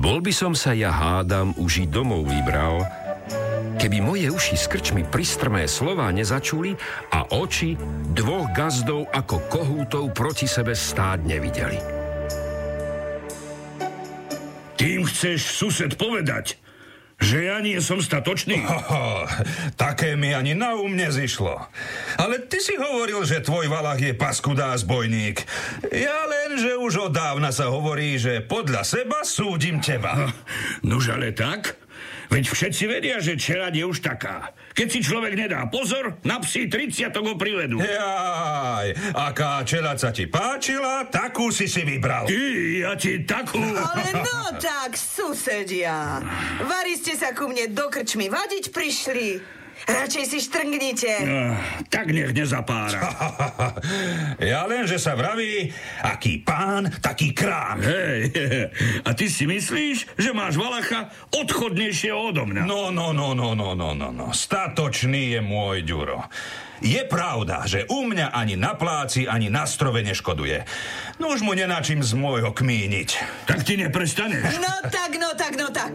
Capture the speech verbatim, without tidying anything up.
Bol by som sa, ja hádam, už i domov vybral, keby moje uši s krčmi pristrmé slová nezačuli a oči dvoch gazdov ako kohútov proti sebe stáť nevideli. Tým chceš, sused, povedať, že ja nie som statočný? Oho, také mi ani na um nezišlo. Ale ty si hovoril, že tvoj valach je paskudá zbojník. Ja len, že už od dávna sa hovorí, že podľa seba súdim teba. Nuž ale tak? Veď všetci vedia, že čeľaď je už taká. Keď si človek nedá pozor, na psi tridsiatok ho privedú. Jaj, aká čeľaď sa ti páčila, takú si si vybral. Ty, ja ti takú... Ale no tak, susedia. Vari ste sa ku mne do krčmy vadiť prišli. Radšej si štrngnite. No, tak nech nezapára. Ja len, že sa vraví, aký pán, taký krám. Hej, a ty si myslíš, že máš valacha odchodnejšieho odo mňa? No, no, no, no, no, no, no, no. Statočný je môj Ďuro. Je pravda, že u mňa ani na pláci, ani na strove neškoduje. No už mu nenačím z môjho kmíniť. Tak ti neprestaneš. No tak, no tak, no tak.